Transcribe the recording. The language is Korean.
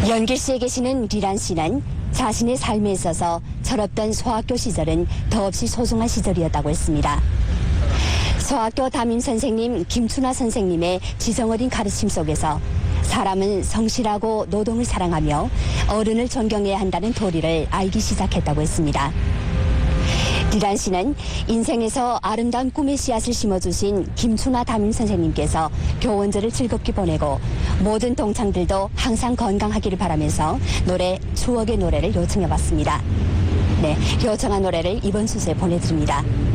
연길시에 계시는 리란 씨는 자신의 삶에 있어서 철없던 소학교 시절은 더없이 소중한 시절이었다고 했습니다. 소학교 담임 선생님 김춘화 선생님의 지성어린 가르침 속에서 사람은 성실하고 노동을 사랑하며 어른을 존경해야 한다는 도리를 알기 시작했다고 했습니다. 리란 씨는 인생에서 아름다운 꿈의 씨앗을 심어주신 김춘화 담임 선생님께서 교원절을 즐겁게 보내고 모든 동창들도 항상 건강하기를 바라면서 노래 추억의 노래를 요청해봤습니다. 네, 요청한 노래를 이번 순서에 보내드립니다.